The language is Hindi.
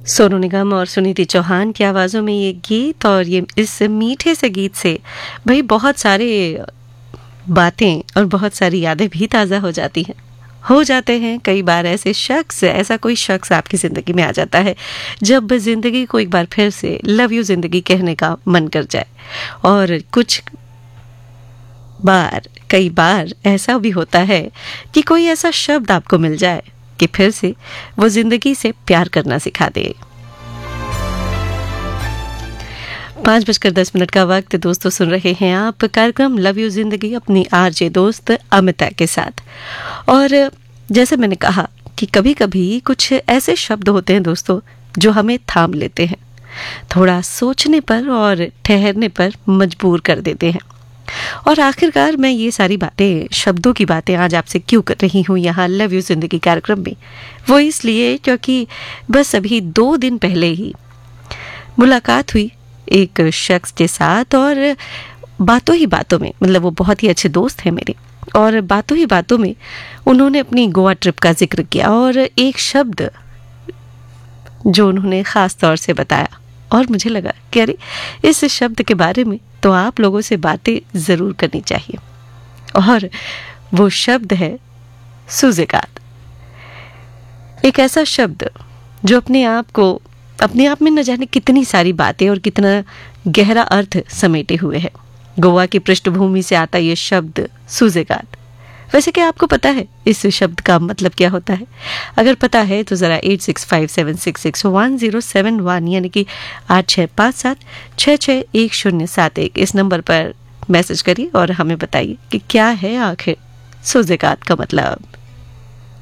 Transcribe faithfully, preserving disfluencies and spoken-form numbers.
सोनू निगम और सुनीति चौहान की आवाज़ों में ये गीत, और ये इस मीठे से गीत से भाई बहुत सारे बातें और बहुत सारी यादें भी ताज़ा हो जाती हैं हो जाते हैं कई बार ऐसे शख्स ऐसा कोई शख्स आपकी ज़िंदगी में आ जाता है जब ज़िंदगी को एक बार फिर से लव यू ज़िंदगी कहने का मन कर जाए। और कुछ बार कई बार ऐसा भी होता है कि कोई ऐसा शब्द आपको मिल जाए कि फिर से वो जिंदगी से प्यार करना सिखा दे। पाँच बजकर दस मिनट का वक्त दोस्तों, सुन रहे हैं आप कार्यक्रम लव यू जिंदगी अपनी आरजे दोस्त अमिता के साथ। और जैसे मैंने कहा कि कभी कभी कुछ ऐसे शब्द होते हैं दोस्तों जो हमें थाम लेते हैं, थोड़ा सोचने पर और ठहरने पर मजबूर कर देते हैं। और आखिरकार मैं ये सारी बातें, शब्दों की बातें आज आपसे क्यों कर रही हूँ यहाँ लव यू जिंदगी कार्यक्रम में, वो इसलिए क्योंकि बस अभी दो दिन पहले ही मुलाकात हुई एक शख्स के साथ, और बातों ही बातों में, मतलब वो बहुत ही अच्छे दोस्त हैं मेरे, और बातों ही बातों में उन्होंने अपनी गोवा ट्रिप का जिक्र किया और एक शब्द जो उन्होंने ख़ास तौर से बताया, और मुझे लगा कि अरे इस शब्द के बारे में तो आप लोगों से बातें ज़रूर करनी चाहिए। और वो शब्द है सुज़ेगात। एक ऐसा शब्द जो अपने आप को अपने आप में न जाने कितनी सारी बातें और कितना गहरा अर्थ समेटे हुए है। गोवा की पृष्ठभूमि से आता ये शब्द सुज़ेगात। वैसे क्या आपको पता है इस शब्द का मतलब क्या होता है? अगर पता है तो ज़रा eight six five seven six six one zero seven one यानी कि आठ छः पाँच सात छः छः एक शून्य सात एक इस नंबर पर मैसेज करिए और हमें बताइए कि क्या है आखिर सुज़ेगात का मतलब।